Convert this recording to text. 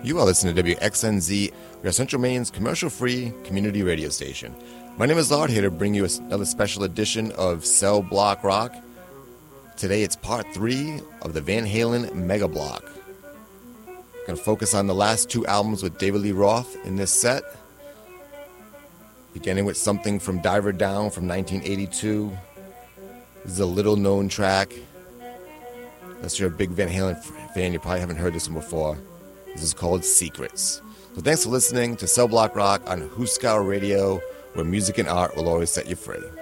You are listening to WXNZ, your Central Maine's commercial-free community radio station. My name is Lard, here to bring you another special edition of Cell Block Rock. Today it's part 3 of the Van Halen Mega Block. I'm going to focus on the last 2 albums with David Lee Roth in this set. Beginning with something from Diver Down from 1982. This is a little-known track. Unless you're a big Van Halen fan, you probably haven't heard this one before. This is called Secrets. So thanks for listening to Cell Block Rock on Huskar Radio, where music and art will always set you free.